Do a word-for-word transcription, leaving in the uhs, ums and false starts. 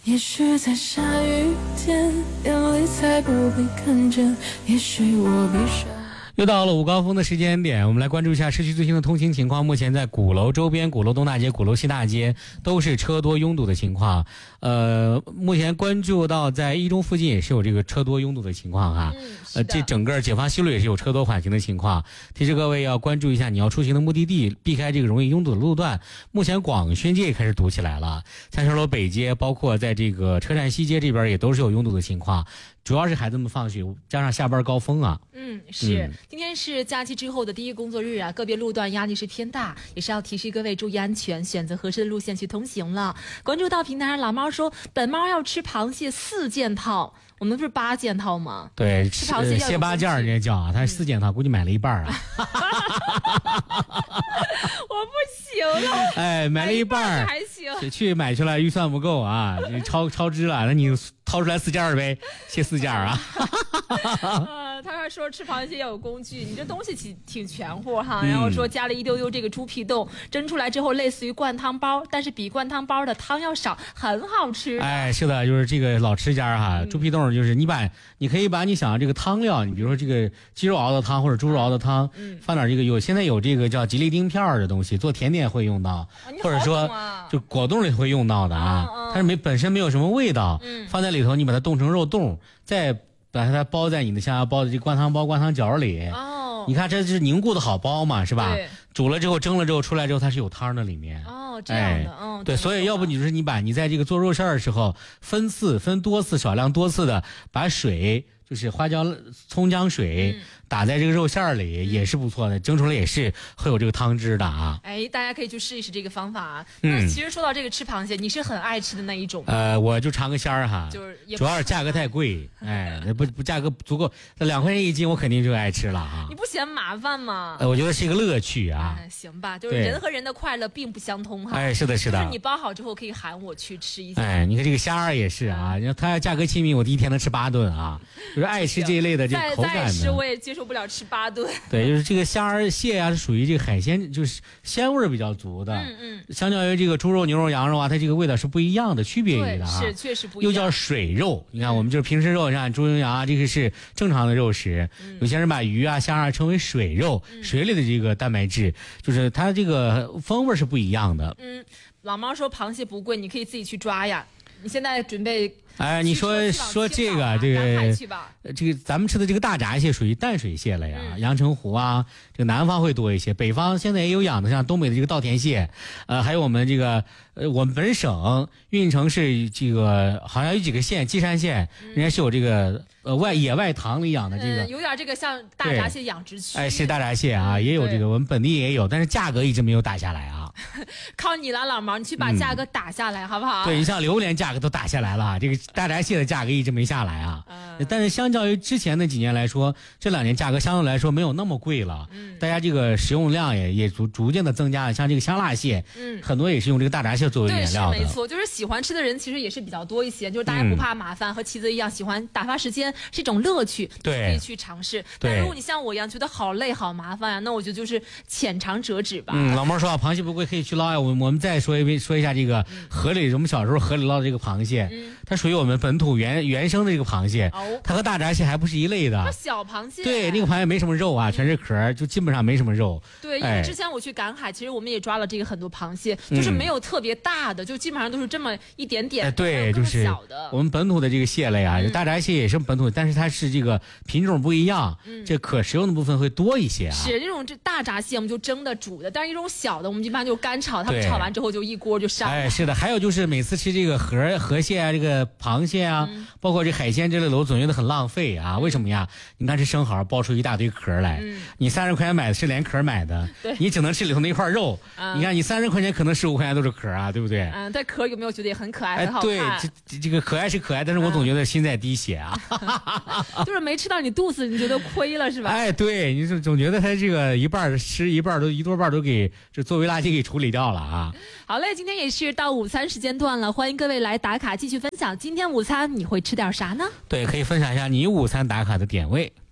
也许在下雨天，眼泪才不被看见，也许我闭上。 又到了午高峰的时间点，我们来关注一下市区最新的通行情况。目前在鼓楼周边、鼓楼东大街、鼓楼西大街都是车多拥堵的情况。呃，目前关注到在一中附近也是有这个车多拥堵的情况哈。 嗯， 呃，这整个解放西路也是有车多缓行的情况。提示各位要关注一下你要出行的目的地，避开这个容易拥堵的路段。目前广宣街也开始堵起来了，三桥楼北街，包括在这个车站西街这边也都是有拥堵的情况。主要是孩子们放学加上下班高峰啊。 嗯，是、 嗯、 今天是假期之后的第一工作日啊，个别路段压力是偏大，也是要提示各位注意安全，选择合适的路线去通行了。关注到平台上老猫说本猫要吃螃蟹四件套，我们不是八件套吗？ 对， 吃螃蟹要蟹八件人家叫啊，他四件套、嗯、估计买了一半啊。 我不行了， 哎，买了一半还行， 去买去了，预算不够啊，超超支了，那你掏出来四件呗，蟹四件啊。 呃，他还说吃螃蟹要有工具，你这东西挺挺全乎哈。 嗯、 然后说加了一丢丢这个猪皮冻，蒸出来之后类似于灌汤包，但是比灌汤包的汤要少，很好吃。 哎，是的，就是这个老吃家哈，嗯、猪皮冻就是你把你可以把你想这个汤料，你比如说这个鸡肉熬的汤或者猪肉熬的汤，嗯、放点这个有现在有这个叫吉利丁片的东西，做甜点会用到， 啊、 或者说就果冻里会用到的啊，嗯嗯、但是没本身没有什么味道，嗯、放在里头你把它冻成肉冻，再把它包在你的像包的这灌汤包、灌汤饺里。哦，你看这是凝固的好包嘛，是吧？煮了之后蒸了之后出来之后它是有汤的里面。 哦，这样的，嗯、 哎，对，所以要不你就是你把你在这个做肉馅的时候分次分多次少量多次的把水就是花椒葱姜水、嗯、打在这个肉馅里、嗯、也是不错的，蒸出来也是会有这个汤汁的啊。 哎，大家可以去试一试这个方法啊。嗯，那其实说到这个吃螃蟹，你是很爱吃的那一种吗？ 呃，我就尝个鲜儿哈， 就是主要是价格太贵，哎，不不价格足够，两块钱一斤我肯定就爱吃了啊。 你不嫌麻烦吗？ 呃，我觉得是一个乐趣啊。 哎、行吧，就是人和人的快乐并不相通哈。 哎，是的，是的。 就是你包好之后可以喊我去吃一下。 哎，你看这个虾儿也是啊，你看它价格亲民，我第一天能吃八顿啊，就是爱吃这一类的这个口感的。 再吃我也接受不了吃八顿。 对，就是这个虾儿蟹啊是属于这个海鲜，就是鲜味比较足的。嗯嗯。相较于这个猪肉、牛肉、羊肉啊，它这个味道是不一样的，区别于的啊。 是确实不一样。 又叫水肉，你看我们就是平时肉，像猪牛羊啊，这个是正常的肉食。嗯、有些人把鱼啊、虾啊称为水肉，嗯、水里的这个蛋白质，就是它这个风味是不一样的。 嗯，老猫说螃蟹不贵，你可以自己去抓呀。你现在准备？ 哎，你说说这个这个这个咱们吃的这个大闸蟹属于淡水蟹了呀，嗯、阳澄湖啊，这个南方会多一些，北方现在也有养的，像东北的这个稻田蟹，呃，还有我们这个呃，我们本省运城市这个好像有几个县，基山县，嗯、人家是有这个呃外野外塘里养的这个， 嗯、有点这个像大闸蟹养殖区。 哎，是大闸蟹啊，也有这个，我们本地也有，但是价格一直没有打下来啊。 靠你了，老毛，你去把价格打下来，嗯、好不好？ 对，你像榴莲价格都打下来了，这个大闸蟹的价格一直没下来啊。嗯、但是相较于之前那几年来说，这两年价格相对来说没有那么贵了。嗯，大家这个食用量也也逐逐渐的增加了，像这个香辣蟹，嗯，很多也是用这个大闸蟹作为原料的。 对，是没错，就是喜欢吃的人其实也是比较多一些，就是大家不怕麻烦，嗯、和旗子一样喜欢打发时间，是一种乐趣， 对， 可以去尝试。但如果你像我一样觉得好累好麻烦呀、啊，那我觉得就是浅尝辄止吧。 嗯，老毛说啊，螃蟹不贵可以去捞呀。我我们再说一说一下这个河里，我们小时候河里捞的这个螃蟹，嗯、它属于我们本土原原生的这个螃蟹，哦、它和大闸蟹还不是一类的。 小螃蟹， 对，那个螃蟹没什么肉啊，全是壳，就基本上没什么肉。 对，因为之前我去赶海，其实我们也抓了这个很多螃蟹，就是没有特别大的，就基本上都是这么一点点。 哎，对，就是小的。 我们本土的这个蟹类啊，大闸蟹也是本土，但是它是这个品种不一样，这可食用的部分会多一些啊。 是这种这大闸蟹我们就蒸的、煮的，但是一种小的我们一般就干炒，它们炒完之后就一锅就上。 哎，是的，还有就是每次吃这个河河蟹啊，这个螃蟹啊，嗯、包括这海鲜之类的，我总觉得很浪费啊。为什么呀？你看这生蚝剥出一大堆壳来，嗯、你三十块钱买的是连壳买的，你只能吃里头那一块肉。嗯、你看你三十块钱可能十五块钱都是壳啊，对不对？ 嗯，但壳有没有觉得也很可爱， 哎、 很好看？ 对，这这个可爱是可爱，但是我总觉得心在滴血啊。 嗯、就是没吃到你肚子，你觉得亏了是吧？ 哎，对，你总总觉得他这个一半吃一半都一多半都给这作为垃圾给处理掉了啊。 好嘞，今天也是到午餐时间段了，欢迎各位来打卡继续分享今天午餐你会吃点啥呢？ 对，可以分享一下你午餐打卡的点位。